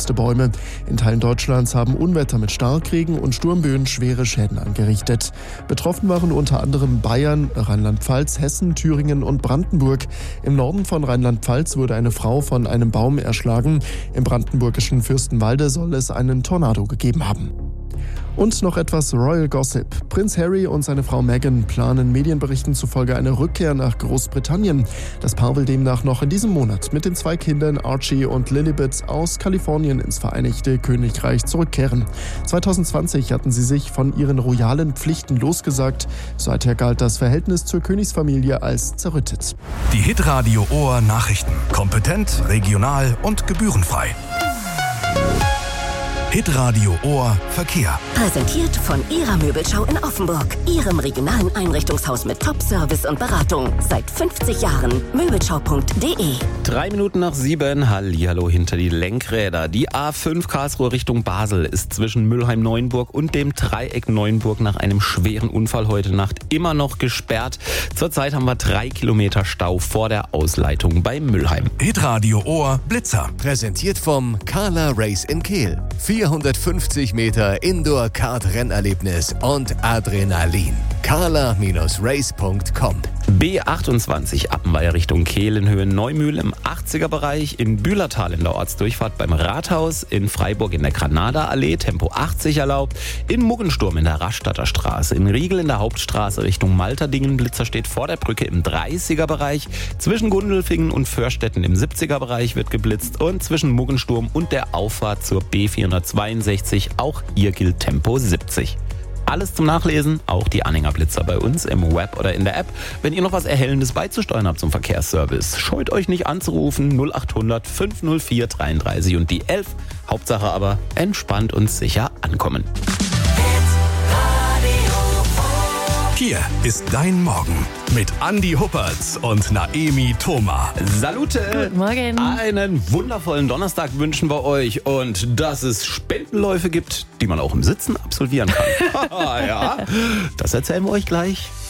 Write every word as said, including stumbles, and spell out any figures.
umstürzte Bäume. In Teilen Deutschlands haben Unwetter mit Starkregen und Sturmböen schwere Schäden angerichtet. Betroffen waren unter anderem Bayern, Rheinland-Pfalz, Hessen, Thüringen und Brandenburg. Im Norden von Rheinland-Pfalz wurde eine Frau von einem Baum erschlagen. Im brandenburgischen Fürstenwalde soll es einen Tornado gegeben haben. Und noch etwas Royal Gossip. Prinz Harry und seine Frau Meghan planen Medienberichten zufolge eine Rückkehr nach Großbritannien. Das Paar will demnach noch in diesem Monat mit den zwei Kindern Archie und Lilibet aus Kalifornien ins Vereinigte Königreich zurückkehren. zwanzig zwanzig hatten sie sich von ihren royalen Pflichten losgesagt. Seither galt das Verhältnis zur Königsfamilie als zerrüttet. Die Hitradio Ohr Nachrichten. Kompetent, regional und gebührenfrei. Hitradio Ohr Verkehr. Präsentiert von Ihrer Möbelschau in Offenburg. Ihrem regionalen Einrichtungshaus mit Top-Service und Beratung. Seit fünfzig Jahren. Möbelschau punkt de. Drei Minuten nach sieben. Hallihallo hinter die Lenkräder. Die A fünf Karlsruhe Richtung Basel ist zwischen Mülheim-Neuenburg und dem Dreieck Neuenburg nach einem schweren Unfall heute Nacht immer noch gesperrt. Zurzeit haben wir drei Kilometer Stau vor der Ausleitung bei Mülheim. Hitradio Ohr Blitzer. Präsentiert vom Carla Race in Kehl. vierhundertfünfzig Meter Indoor-Kart-Rennerlebnis und Adrenalin. carla Race punkt com. B achtundzwanzig Appenweier Richtung Kehl in Höhe Neumühl im achtziger Bereich, in Bühlertal in der Ortsdurchfahrt beim Rathaus, in Freiburg in der Granada-Allee Tempo achtzig erlaubt, in Muggensturm in der Rastatter Straße, in Riegel in der Hauptstraße Richtung Malterdingen. Blitzer steht vor der Brücke im dreißiger Bereich, zwischen Gundelfingen und Förstetten im siebziger Bereich wird geblitzt und zwischen Muggensturm und der Auffahrt zur B vierhundertzweiundsechzig, auch hier gilt Tempo siebzig. Alles zum Nachlesen, auch die Anhänger Blitzer bei uns im Web oder in der App. Wenn ihr noch was Erhellendes beizusteuern habt zum Verkehrsservice, scheut euch nicht anzurufen, null acht hundert fünf null vier dreiunddreißig und die elf. Hauptsache aber entspannt und sicher ankommen. Hier ist dein Morgen mit Andi Huppertz und Naemi Thoma. Salute! Guten Morgen. Einen wundervollen Donnerstag wünschen wir euch und dass es Spendenläufe gibt, die man auch im Sitzen absolvieren kann. Ja, das erzählen wir euch gleich.